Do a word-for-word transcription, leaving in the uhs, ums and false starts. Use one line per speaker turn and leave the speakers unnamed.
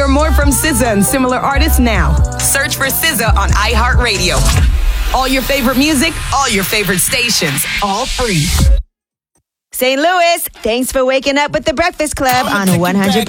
more from S Z A and similar artists now. Search for S Z A on iHeartRadio. All your favorite music, all your favorite stations, all free.
Saint Louis, thanks for waking up with the Breakfast Club on one hundred.